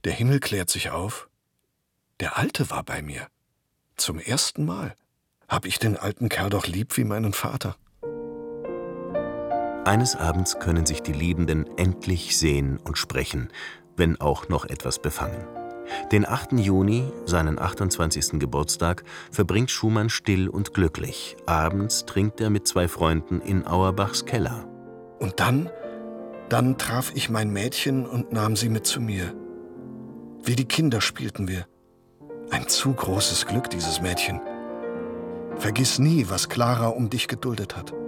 Der Himmel klärt sich auf. Der Alte war bei mir. Zum ersten Mal. Hab ich den alten Kerl doch lieb wie meinen Vater. Eines Abends können sich die Liebenden endlich sehen und sprechen, wenn auch noch etwas befangen. Den 8. Juni, seinen 28. Geburtstag, verbringt Schumann still und glücklich. Abends trinkt er mit 2 Freunden in Auerbachs Keller. Und dann traf ich mein Mädchen und nahm sie mit zu mir. Wie die Kinder spielten wir. Ein zu großes Glück, dieses Mädchen. Vergiss nie, was Clara um dich geduldet hat.